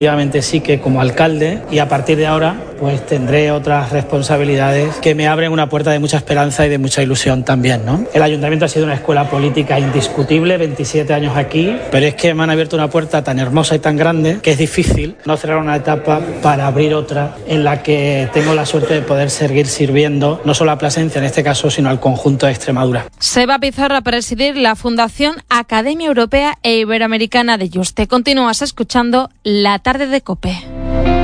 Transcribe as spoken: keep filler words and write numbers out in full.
Obviamente sí que como alcalde, y a partir de ahora pues tendré otras responsabilidades que me abren una puerta de mucha esperanza y de mucha ilusión también, ¿no? El ayuntamiento ha sido una escuela política indiscutible, veintisiete años aquí, pero es que me han abierto una puerta tan hermosa y tan grande que es difícil no cerrar una etapa para abrir otra en la que tengo la suerte de poder seguir sirviendo no solo a Plasencia en este caso, sino al conjunto de Extremadura. Se va a Pizarro a presidir la Fundación Academia Europea e Iberoamericana de Yuste. Continúas escuchando La Tarde de COPE.